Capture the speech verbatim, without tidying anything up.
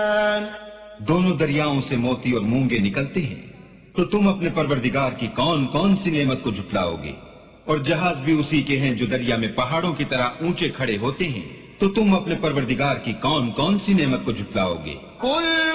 दोनों दरियाओं से मोती और मूंगे निकलते हैं, तो तुम अपने परवरदिगार की कौन कौन सी नेमत को झुटलाओगे? और जहाज भी उसी के हैं जो दरिया में पहाड़ों की तरह ऊंचे खड़े होते हैं, तो तुम अपने परवरदिगार की कौन कौन सी नेमत को झुटलाओगे?